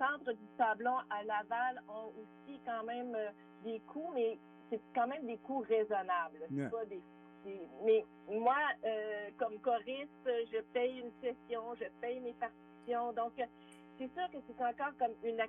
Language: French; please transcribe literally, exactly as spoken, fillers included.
centres du Sablon à Laval ont aussi quand même euh, des coûts, mais c'est quand même des coûts raisonnables. Yeah. C'est pas des, des, mais moi, euh, comme choriste, je paye une session, je paye mes partitions. Donc, c'est sûr que c'est encore comme une